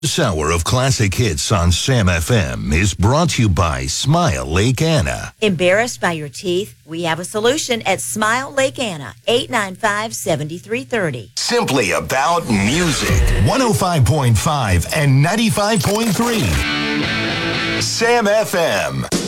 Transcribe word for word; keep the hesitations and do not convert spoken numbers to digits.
This hour of classic hits on Sam F M is brought to you by Smile Lake Anna. Embarrassed by your teeth? We have a solution at Smile Lake Anna, eight nine five, seven three three zero. Simply about music. one oh five point five and ninety-five point three. Sam F M.